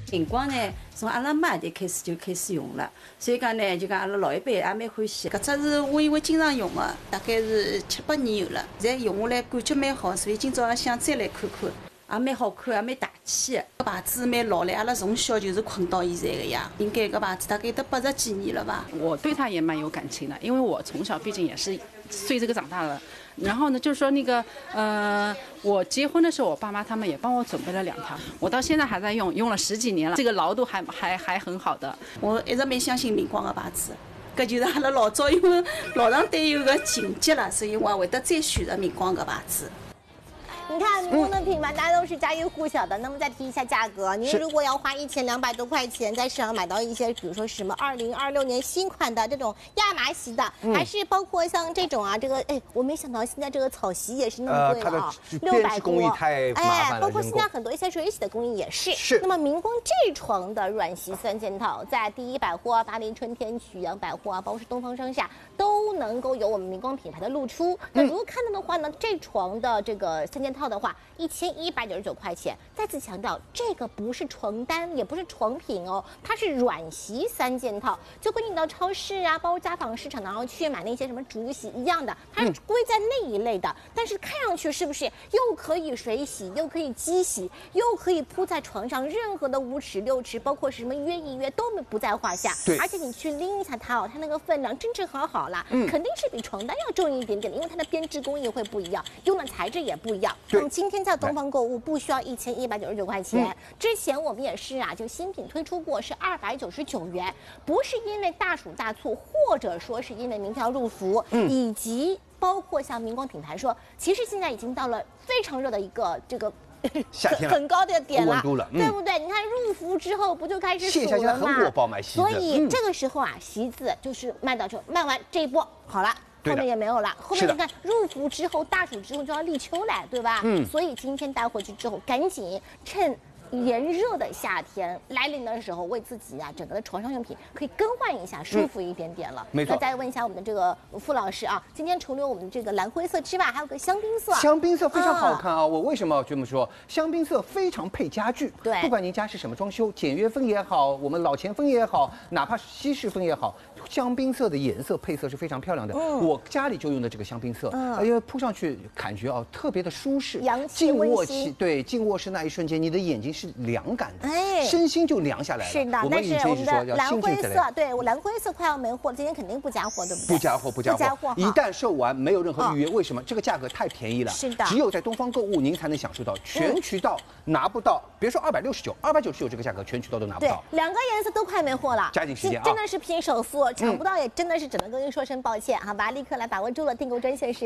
明光呢，从阿拉妈就开始用了，所以讲呢，就讲阿拉老一辈也蛮欢喜。搿只是我因为经常用的，大概是7、8年有了，现在用下来感觉蛮好，所以今朝也想再来看看，也蛮好看，也蛮大气的。搿牌子蛮老了，阿拉从小就是困到现在的呀。应该搿牌子大概有得80几年了吧。 我对它也蛮有感情的，因为我从小毕竟也是随这个长大的。然后呢，就是说那个我结婚的时候，我爸妈他们也帮我准备了2条，我到现在还在用，用了10几年了，这个牢度还很好的。 我一直蛮相信明光的牌子，搿就是阿拉老早因为老上对有个情节了，所以我也会得再选择明光搿牌子。 你看明光的品牌，大家都是家喻户晓的。那么再提一下价格，您如果要花1200多块钱在市场买到一些，比如说什么2026年新款的这种亚麻席的，还是包括像这种啊，这个我没想到现在这个草席也是那么贵了啊，600 工艺太麻烦了。 包括现在很多一些水洗的工艺也是。是。那么明光这床的软席3件套，在第一百货、巴黎春天、曲阳百货啊，包括是东方商厦，都能够有我们明光品牌的露出。那如果看到的话呢，这床的这个3件套的话，1199块钱。再次强调，这个不是床单，也不是床品哦，它是软席3件套，就跟你到超市啊，包括家纺市场，然后去买那些什么竹席一样的，它是归在那一类的。但是看上去是不是又可以水洗，又可以机洗，又可以铺在床上，任何的5尺、6尺，包括什么约一约都不在话下。对，而且你去拎一下它哦，它那个分量正好啦，肯定是比床单要重一点点的，因为它的编织工艺会不一样，用的材质也不一样。我们今天在东方购物不需要1199块钱，之前我们也是啊，就新品推出过是299元，不是因为大暑大促，或者说是因为明条入伏，以及包括像明光品牌说，其实现在已经到了非常热的一个这个。 夏天很高的点了， 对不对？你看入伏之后不就开始数了吗？ 线下很火爆买席子， 所以这个时候啊，席子就是卖完这一波好了。后面也没有了，后面你看入伏之后，大暑之后就要立秋了，对吧？所以今天带回去之后，赶紧趁炎热的夏天来临的时候，为自己啊整个的床上用品可以更换一下，舒服一点点了。 没错。 那再问一下我们的这个傅老师啊，今天除了我们这个蓝灰色之外，还有个香槟色。 香槟色非常好看啊！我为什么要这么说？香槟色非常配家具， 对， 不管您家是什么装修，简约风也好，我们老前风也好，哪怕是西式风也好。香槟色的颜色配色是非常漂亮的，我家里就用的这个香槟色，因为铺上去感觉啊特别的舒适，进卧室对进卧室那一瞬间，你的眼睛是凉感的，身心就凉下来了。 是的，但是我们的蓝灰色，对我蓝灰色快要没货了，今天肯定不加货，对不对？ 不加货，一旦售完没有任何预约，为什么？这个价格太便宜了， 是的， 只有在东方购物您才能享受到，全渠道拿不到，别说299这个价格，全渠道都拿不到。 对，2个颜色都快没货了， 加紧时间啊！ 真的是拼手速。抢不到也真的是只能跟您说声抱歉，好吧？立刻来把握住了，订购专线是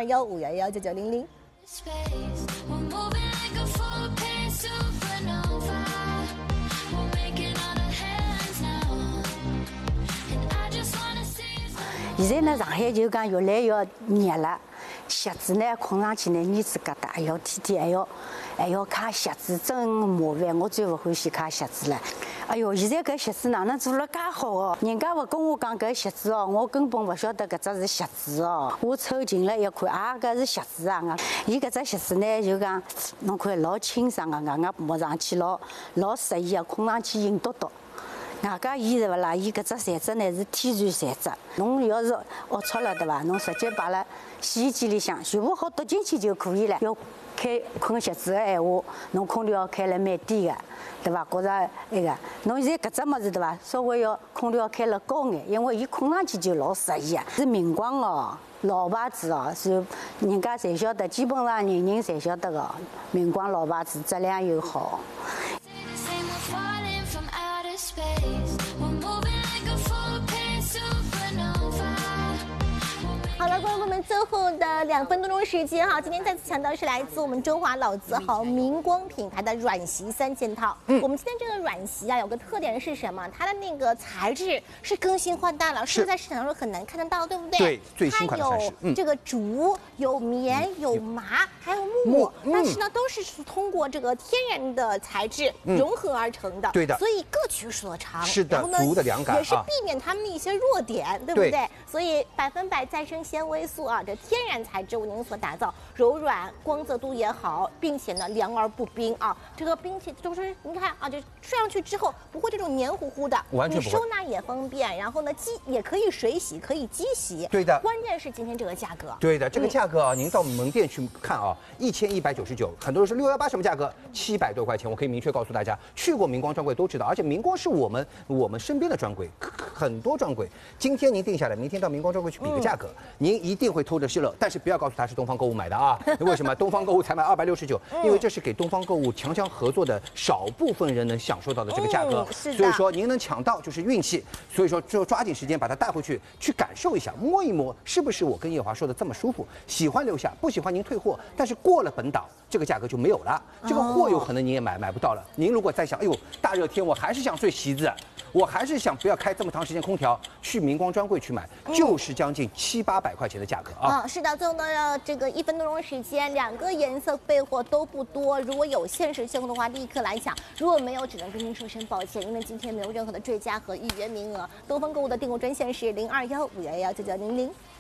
0215119900。 现在呢，上海就讲越来越热了，席子呢困上去呢，儿子疙瘩，天天还要卡席子，真麻烦。我最不欢喜卡席子了。哎哟，现在搿席子哪能做了介好哦？人家勿跟我讲搿席子哦，我根本勿晓得搿只是席子哦。我凑近了一看，啊，搿是席子啊！伊搿只席子呢，就讲侬看老清爽个，摸上去老适意个，困上去硬笃笃。外加伊是勿啦？伊搿只材质呢是天然材质，侬要是龌龊了对伐？侬直接摆辣洗衣机里向，全部好倒进去就可以了。要开困席子个闲话，侬空调要开了蛮低个，对伐？觉着那个，侬现在搿只物事对伐？稍微要空调开了高眼，因为伊困上去就老适意啊。是明光哦，老牌子哦，是人家侪晓得，基本上人人侪晓得个。明光老牌子，质量又好。 好了，观众朋友们，最后的2分多钟时间哈，今天再次强调是来自我们中华老字号明光品牌的软席3件套。我们今天这个软席啊，有个特点是什么？它的那个材质是更新换代了，是在市场上很难看得到，对不对？ 对，最新款的材质。 它有这个竹，有棉，有麻，还有木，但是呢，都是通过这个天然的材质融合而成的。 对的， 所以各取所长。 是的，足的凉感也是避免它们的一些弱点，对不对？所以100%再生纤维素啊，这天然材质。 织为您所打造，柔软、光泽度也好，并且呢凉而不冰啊。这个并且就是您看啊，就睡上去之后不会这种黏糊糊的， 完全不会。 你收纳也方便，然后呢也可以水洗，可以机洗。 对的。 关键是今天这个价格。 对的，这个价格啊，您到门店去看啊，1199，很多人说618什么价格？700多块钱，我可以明确告诉大家，去过明光专柜都知道，而且明光是我们身边的专柜，很多专柜。今天您定下来，明天到明光专柜去比个价格，您一定会偷着稀了。但是不要告诉他是东方购物买的啊，为什么？东方购物才买269，因为这是给东方购物强强合作的少部分人能享受到的这个价格，所以说您能抢到就是运气。所以说就抓紧时间把它带回去，去感受一下，摸一摸，是不是我跟叶华说的这么舒服？喜欢留下，不喜欢您退货。但是过了本档，这个价格就没有了，这个货有可能你也买不到了。您如果再想，哎呦，大热天我还是想睡席子，我还是想不要开这么长时间空调，去明光专柜去买，就是将近700-800块钱的价格啊。 是的，最后呢，这个1分多钟时间，2个颜色备货都不多，如果有限时限购的话，立刻来抢；如果没有，只能跟您说声抱歉，因为今天没有任何的追加和预约名额。东方购物的订购专线是0215119900。